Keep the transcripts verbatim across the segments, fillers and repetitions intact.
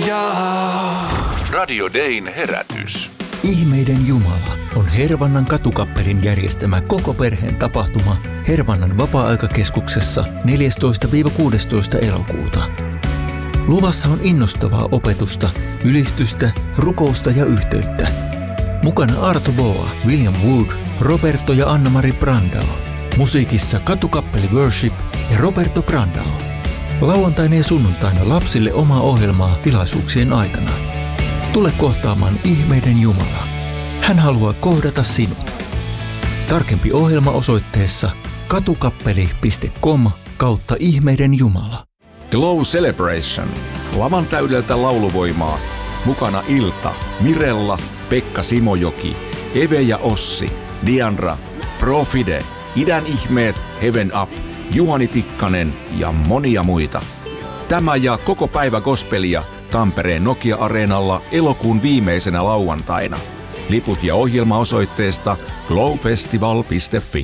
ja Radio Dayn herätys. Ihmeiden Jumala on Hervannan katukappelin järjestämä koko perheen tapahtuma Hervannan vapaa-aikakeskuksessa neljästoista kuudestoista elokuuta. Luvassa on innostavaa opetusta, ylistystä, rukousta ja yhteyttä. Mukana Arto Boa, William Wood, Roberto ja Anna-Mari Brandao. Musiikissa katukappeli Worship ja Roberto Brandao. Lauantaina ja sunnuntaina lapsille omaa ohjelmaa tilaisuuksien aikana. Tule kohtaamaan ihmeiden Jumala. Hän haluaa kohdata sinut. Tarkempi ohjelma osoitteessa katukappeli piste com kautta ihmeiden Jumala. Glow Celebration. Lavan täydeltä lauluvoimaa. Mukana Ilta, Mirella, Pekka Simojoki, Eve ja Ossi, Diandra, Profide, Idän ihmeet, Heaven Up, Juhani Tikkanen ja monia muita. Tämä ja koko päivä gospelia Tampereen Nokia-areenalla elokuun viimeisenä lauantaina. Liput ja ohjelma osoitteesta glowfestival piste fi.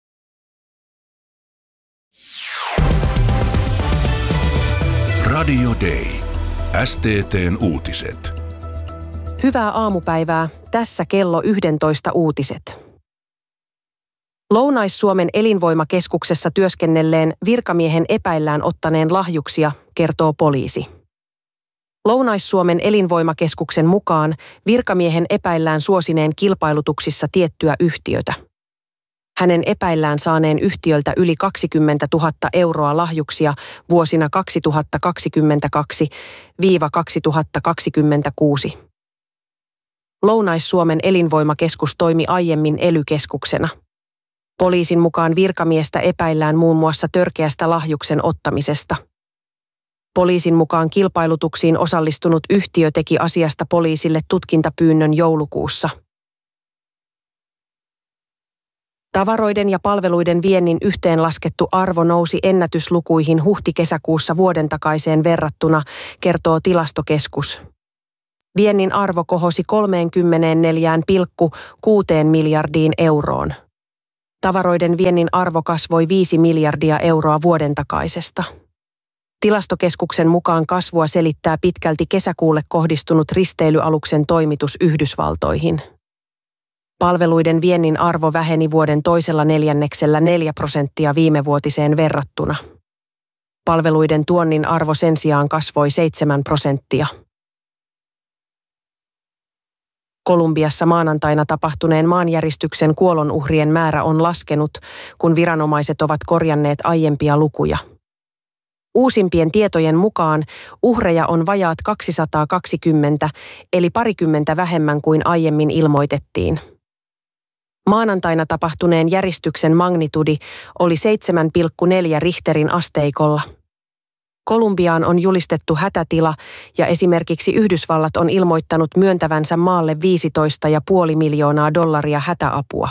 Radio Day. S T T:n uutiset. Hyvää aamupäivää. Tässä kello yksitoista uutiset. Lounais-Suomen elinvoimakeskuksessa työskennelleen virkamiehen epäillään ottaneen lahjuksia, kertoo poliisi. Lounais-Suomen elinvoimakeskuksen mukaan virkamiehen epäillään suosineen kilpailutuksissa tiettyä yhtiötä. Hänen epäillään saaneen yhtiöltä yli kaksikymmentätuhatta euroa lahjuksia vuosina kaksituhattakaksikymmentäkaksi kaksituhattakaksikymmentäkuusi. Lounais-Suomen elinvoimakeskus toimi aiemmin E L Y-keskuksena. Poliisin mukaan virkamiestä epäillään muun muassa törkeästä lahjuksen ottamisesta. Poliisin mukaan kilpailutuksiin osallistunut yhtiö teki asiasta poliisille tutkintapyynnön joulukuussa. Tavaroiden ja palveluiden viennin yhteenlaskettu arvo nousi ennätyslukuihin huhti-kesäkuussa vuoden takaiseen verrattuna, kertoo Tilastokeskus. Viennin arvo kohosi kolmekymmentäneljä pilkku kuusi miljardiin euroon. Tavaroiden viennin arvo kasvoi viisi miljardia euroa vuoden takaisesta. Tilastokeskuksen mukaan kasvua selittää pitkälti kesäkuulle kohdistunut risteilyaluksen toimitus Yhdysvaltoihin. Palveluiden viennin arvo väheni vuoden toisella neljänneksellä neljä prosenttia viimevuotiseen verrattuna. Palveluiden tuonnin arvo sen sijaan kasvoi seitsemän prosenttia. Kolumbiassa maanantaina tapahtuneen maanjäristyksen kuolonuhrien määrä on laskenut, kun viranomaiset ovat korjanneet aiempia lukuja. Uusimpien tietojen mukaan uhreja on vajaat kaksisataakaksikymmentä, eli parikymmentä vähemmän kuin aiemmin ilmoitettiin. Maanantaina tapahtuneen järistyksen magnitudi oli seitsemän pilkku neljä Richterin asteikolla. Kolumbiaan on julistettu hätätila ja esimerkiksi Yhdysvallat on ilmoittanut myöntävänsä maalle viisitoista pilkku viisi miljoonaa dollaria hätäapua.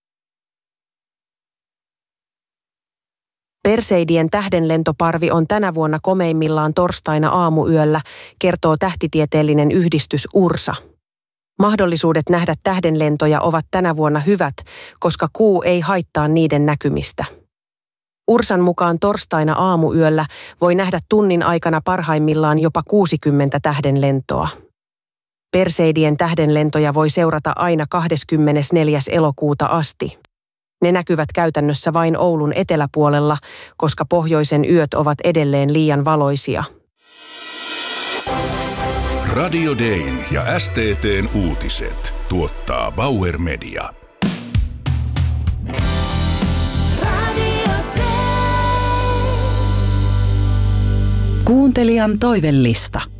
Perseidien tähdenlentoparvi on tänä vuonna komeimmillaan torstaina aamuyöllä, kertoo tähtitieteellinen yhdistys U R S A. Mahdollisuudet nähdä tähdenlentoja ovat tänä vuonna hyvät, koska kuu ei haittaa niiden näkymistä. U R S An mukaan torstaina aamuyöllä voi nähdä tunnin aikana parhaimmillaan jopa kuusikymmentä tähdenlentoa. Perseidien tähdenlentoja voi seurata aina kahdeskymmenesneljäs elokuuta asti. Ne näkyvät käytännössä vain Oulun eteläpuolella, koska pohjoisen yöt ovat edelleen liian valoisia. Radio Dayn ja S T T:n uutiset tuottaa Bauer Media. Kuuntelijan toivellista.